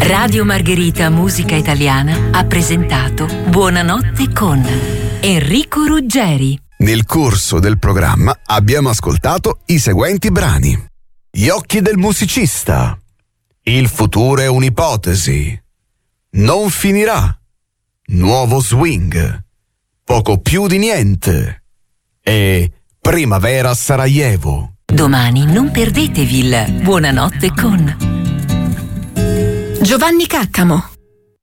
Radio Margherita Musica Italiana ha presentato Buonanotte con Enrico Ruggeri. Nel corso del programma abbiamo ascoltato i seguenti brani: Gli occhi del musicista, Il futuro è un'ipotesi, Non finirà, Nuovo swing, Poco più di niente e Primavera a Sarajevo. Domani non perdetevi il Buonanotte con Giovanni Caccamo.